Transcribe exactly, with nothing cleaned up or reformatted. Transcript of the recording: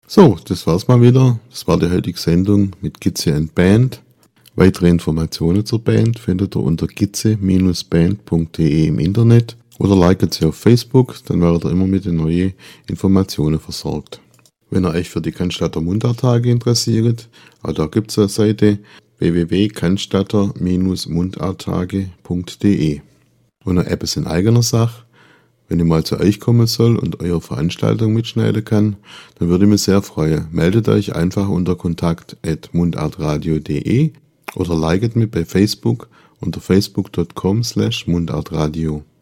So, das war's mal wieder. Das war die heutige Sendung mit Gitze and Band. Weitere Informationen zur Band findet ihr unter gitze Bindestrich band punkt de im Internet oder liket sie auf Facebook, dann werdet ihr immer mit den neuen Informationen versorgt. Wenn ihr euch für die Cannstatter Mundarttage interessiert, auch da gibt es eine Seite w w w punkt cannstatter mundarttage punkt de. Und noch etwas in eigener Sache. Wenn ich mal zu euch kommen soll und eure Veranstaltung mitschneiden kann, dann würde ich mich sehr freuen. Meldet euch einfach unter kontakt at mundartradio punkt de oder liket mich bei Facebook unter facebook punkt com slash mundartradio.